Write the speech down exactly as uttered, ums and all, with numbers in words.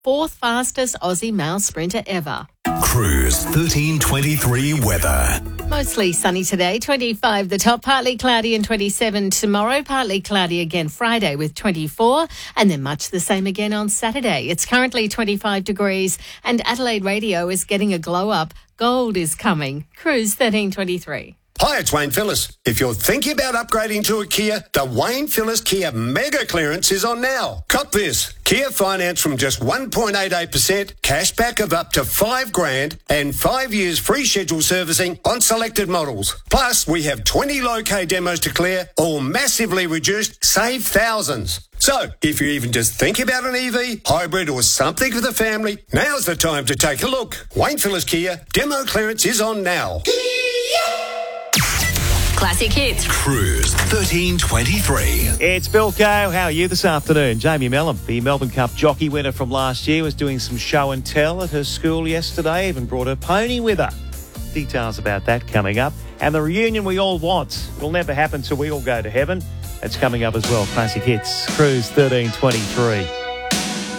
fourth fastest Aussie male sprinter ever. Cruise thirteen twenty-three weather. Mostly sunny today, twenty-five the top, partly cloudy and twenty-seven tomorrow, partly cloudy again Friday with twenty-four, and then much the same again on Saturday. It's currently twenty-five degrees and Adelaide Radio is getting a glow up. Gold is coming. Cruise thirteen twenty-three. Hi, it's Wayne Phillis. If you're thinking about upgrading to a Kia, the Wayne Phillis Kia Mega Clearance is on now. Cop this. Kia finance from just one point eight eight percent, cash back of up to five grand, and five years free scheduled servicing on selected models. Plus, we have twenty low-K demos to clear, all massively reduced, save thousands. So, if you even just think about an E V, hybrid or something for the family, now's the time to take a look. Wayne Phillis Kia, demo clearance is on now. Classic hits. Cruise thirteen twenty-three. It's Bill Coe. How are you this afternoon? Jamie Mellon, the Melbourne Cup jockey winner from last year, was doing some show and tell at her school yesterday, even brought her pony with her. Details about that coming up. And the reunion we all want will never happen till we all go to heaven. That's coming up as well. Classic hits. Cruise thirteen twenty-three.